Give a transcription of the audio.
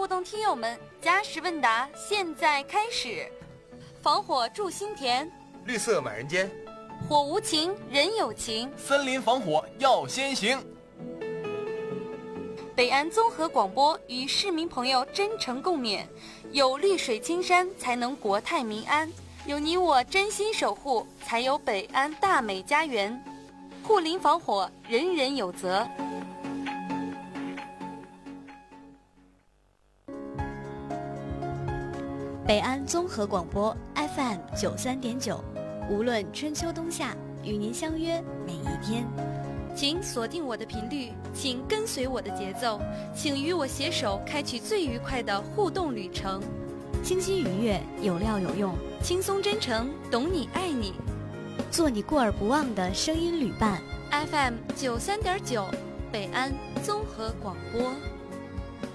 互动听友们，加时问答现在开始。防火助心田， 绿色满人间， 火无情人有情， 森林防火要先行。 北安综合广播与市民朋友真诚共勉，有绿水青山才能国泰民安，有你我真心守护才有北安大美家园。护林防火人人有责。 北安综合广播 FM 93.9，无论春秋冬夏，与您相约每一天。 请锁定我的频率，请跟随我的节奏，请与我携手开启最愉快的互动旅程。 清新愉悦，有料有用， 轻松真诚，懂你爱你， 做你过而不忘的声音旅伴。 FM 93.9，北安综合广播。